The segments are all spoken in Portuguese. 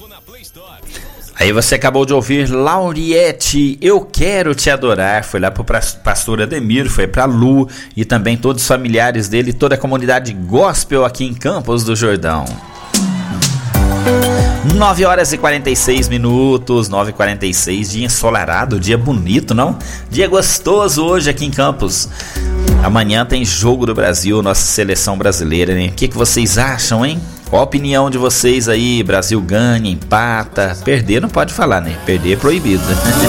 Aí você acabou de ouvir Lauriette, Eu Quero Te Adorar. Foi lá pro pastor Ademir, foi pra Lu e também todos os familiares dele, toda a comunidade gospel aqui em Campos do Jordão. 9 horas e 46 minutos, 9h46, dia ensolarado, dia bonito, não? Dia gostoso hoje aqui em Campos. Amanhã tem Jogo do Brasil, nossa seleção brasileira, né? O que vocês acham, hein? Qual a opinião de vocês aí? Brasil ganha, empata, perder não pode falar, né? Perder é proibido.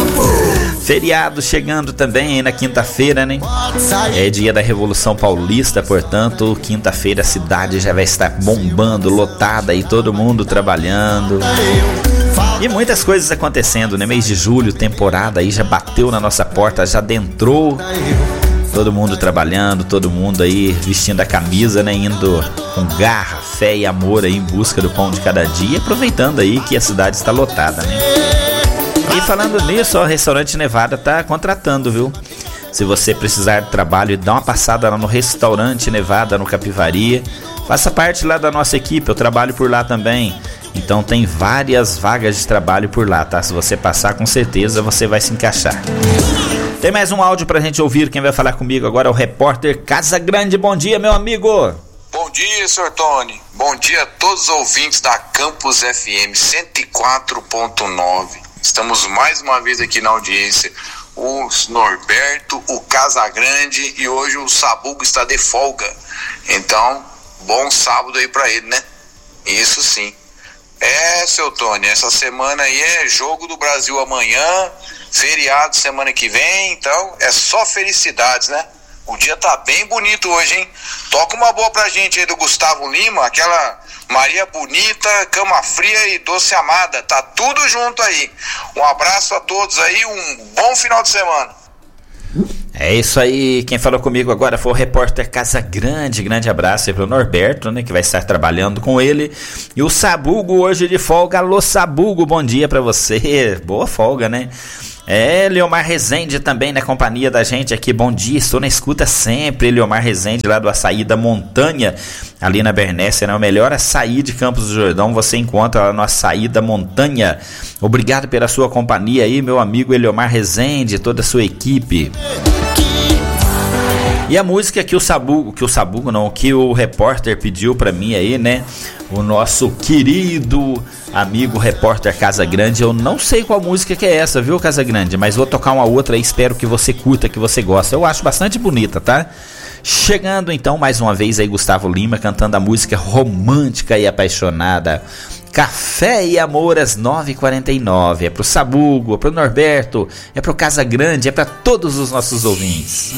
Feriado chegando também aí na quinta-feira, né? É dia da Revolução Paulista, portanto, quinta-feira a cidade já vai estar bombando, lotada aí, todo mundo trabalhando. E muitas coisas acontecendo, né? Mês de julho, temporada aí já bateu na nossa porta, já adentrou. Todo mundo trabalhando, todo mundo aí vestindo a camisa, né? Indo com garra, fé e amor aí em busca do pão de cada dia, aproveitando aí que a cidade está lotada, né? E falando nisso, ó, o Restaurante Nevada tá contratando, viu? Se você precisar de trabalho, dá uma passada lá no Restaurante Nevada, no Capivari. Faça parte lá da nossa equipe, eu trabalho por lá também. Então tem várias vagas de trabalho por lá, tá? Se você passar, com certeza você vai se encaixar. Tem mais um áudio pra gente ouvir. Quem vai falar comigo agora é o repórter Casagrande. Bom dia, meu amigo. Bom dia, Sr. Tony. Bom dia a todos os ouvintes da Campus FM 104.9. Estamos mais uma vez aqui na audiência. O Norberto, o Casagrande e hoje o Sabugo está de folga. Então, bom sábado aí pra ele, né? Isso sim. Seu Tony, essa semana aí é Jogo do Brasil amanhã, feriado semana que vem, então é só felicidades, né? O dia tá bem bonito hoje, hein? Toca uma boa pra gente aí do Gustavo Lima, aquela Maria Bonita, Cama Fria e Doce Amada, tá tudo junto aí. Um abraço a todos aí, um bom final de semana. É isso aí, quem falou comigo agora foi o repórter Casagrande. Grande abraço aí pro Norberto, né, que vai estar trabalhando com ele. E o Sabugo hoje de folga. Alô, Sabugo, bom dia pra você. Boa folga, né? Leomar Rezende também na companhia da gente aqui. Bom dia, estou na escuta sempre. Leomar Rezende lá do Açaí da Montanha, ali na Bernécia, né? O melhor açaí de Campos do Jordão você encontra lá no Açaí da Montanha. Obrigado pela sua companhia aí, meu amigo Leomar Rezende, toda a sua equipe. E a música que o repórter pediu pra mim aí, né? O nosso querido amigo repórter Casagrande. Eu não sei qual música que é essa, viu, Casagrande? Mas vou tocar uma outra aí, espero que você curta, que você gosta. Eu acho bastante bonita, tá? Chegando então mais uma vez aí Gustavo Lima cantando a música romântica e apaixonada Café e Amor às 9h49. É pro Sabugo, é pro Norberto, é pro Casagrande, é pra todos os nossos ouvintes.